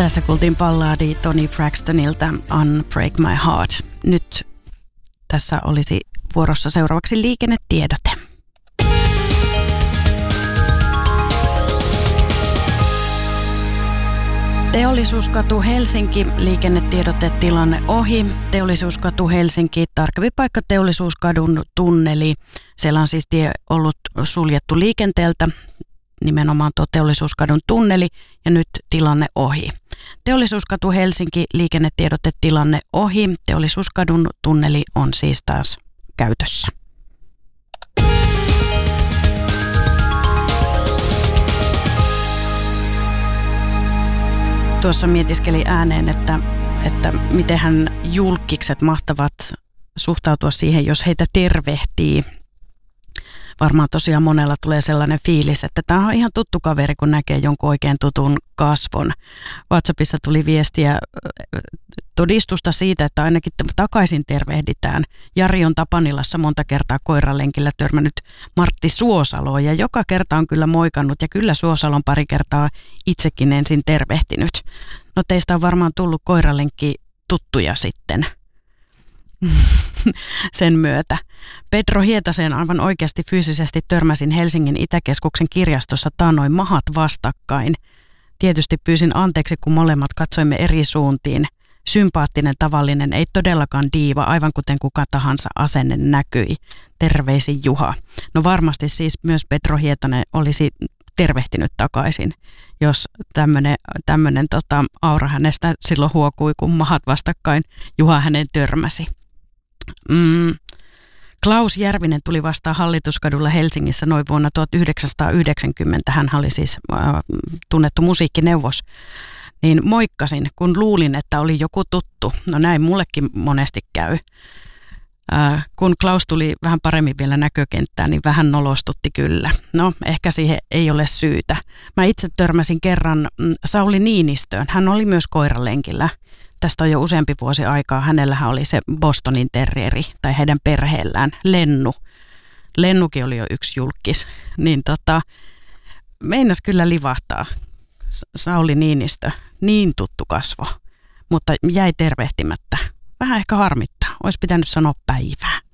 Tässä kuultiin ballaadi Toni Braxtonilta Unbreak My Heart. Nyt tässä olisi vuorossa seuraavaksi liikennetiedote. Teollisuuskatu Helsinki, liikennetiedotetilanne ohi. Teollisuuskatu Helsinki, tarkempi paikka Teollisuuskadun tunneli. Siellä on siis tie ollut suljettu liikenteeltä, nimenomaan tuo Teollisuuskadun tunneli, ja nyt tilanne ohi. Teollisuuskatu Helsinki, liikennetiedotetilanne ohi. Teollisuuskadun tunneli on siis taas käytössä. Tuossa mietiskeli ääneen, että mitenhän julkkikset mahtavat suhtautua siihen, jos heitä tervehtii. Varmaan tosiaan monella tulee sellainen fiilis, että tämä on ihan tuttu kaveri, kun näkee jonkun oikein tutun kasvon. WhatsAppissa tuli viestiä todistusta siitä, että ainakin takaisin tervehditään. Jari on Tapanilassa monta kertaa koiralenkillä törmännyt Martti Suosaloon ja joka kerta on kyllä moikannut ja kyllä Suosalon pari kertaa itsekin ensin tervehtinyt. No teistä on varmaan tullut koiralenkki tuttuja sitten. Sen myötä. Pedro Hietaseen aivan oikeasti fyysisesti törmäsin Helsingin Itäkeskuksen kirjastossa taannoin mahat vastakkain. Tietysti pyysin anteeksi, kun molemmat katsoimme eri suuntiin. Sympaattinen, tavallinen, ei todellakaan diiva, aivan kuten kuka tahansa asenne näkyi. Terveisin Juha. No varmasti siis myös Pedro Hietanen olisi tervehtinyt takaisin, jos tämmöinen aura hänestä silloin huokui, kun mahat vastakkain Juha hänen törmäsi. Klaus Järvinen tuli vastaan Hallituskadulla Helsingissä noin vuonna 1990. Hän oli siis tunnettu musiikkineuvos. Niin moikkasin, kun luulin, että oli joku tuttu. No näin mullekin monesti käy. Kun Klaus tuli vähän paremmin vielä näkökenttään, niin vähän nolostutti kyllä. No, ehkä siihen ei ole syytä. Mä itse törmäsin kerran Sauli Niinistöön. Hän oli myös koiralenkillä. Tästä on jo useampi vuosi aikaa. Hänellähän oli se Bostonin terrieri, tai heidän perheellään, Lennu. Lennukin oli jo yksi julkkis. Niin meinas kyllä livahtaa. Sauli Niinistö, niin tuttu kasvo, mutta jäi tervehtimättä. Vähän ehkä harmittaa. Olisi pitänyt sanoa päivää.